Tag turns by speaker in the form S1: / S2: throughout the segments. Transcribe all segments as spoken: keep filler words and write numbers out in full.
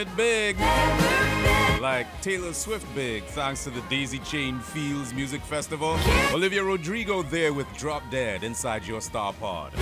S1: Big, like Taylor Swift big, thanks to the Daisy Chain Fields Music Festival. Olivia Rodrigo there with Drop Dead inside your Star Pod.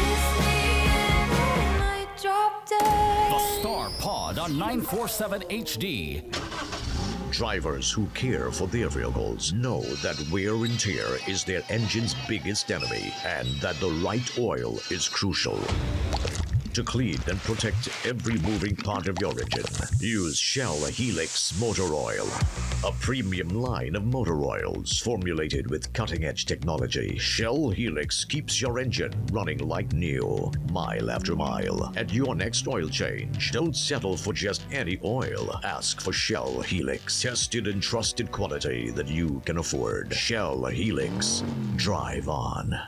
S2: The Star Pod on nine forty-seven H D.
S3: Drivers who care for their vehicles know that wear and tear is their engine's biggest enemy and that the right oil is crucial. To clean and protect every moving part of your engine, use Shell Helix Motor Oil, a premium line of motor oils formulated with cutting-edge technology. Shell Helix keeps your engine running like new, mile after mile. At your next oil change, don't settle for just any oil. Ask for Shell Helix, tested and trusted quality that you can afford. Shell Helix. Drive on.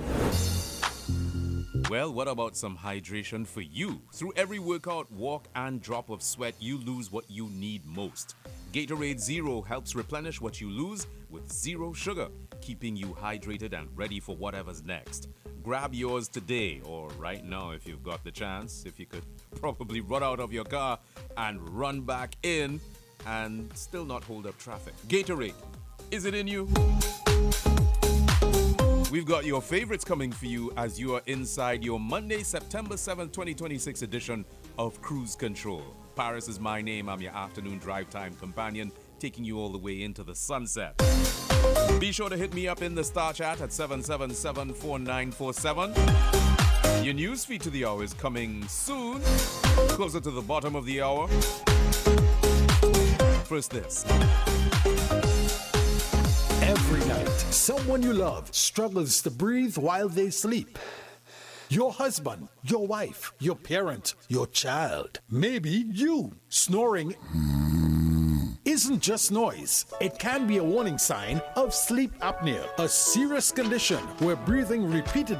S1: Well, what about some hydration for you? Through every workout, walk, and drop of sweat, you lose what you need most. Gatorade Zero helps replenish what you lose with zero sugar, keeping you hydrated and ready for whatever's next. Grab yours today, or right now if you've got the chance. If you could probably run out of your car and run back in and still not hold up traffic. Gatorade, is it in you? We've got your favorites coming for you as you are inside your Monday, September seventh, twenty twenty-six edition of Cruise Control. Paris is my name. I'm your afternoon drive time companion, taking you all the way into the sunset. Be sure to hit me up in the Star Chat at seven seven seven, four nine four seven. Your newsfeed to the hour is coming soon, closer to the bottom of the hour. First this.
S4: Every night, someone you love struggles to breathe while they sleep. Your husband, your wife, your parent, your child, maybe you. Snoring isn't just noise. It can be a warning sign of sleep apnea, a serious condition where breathing repeatedly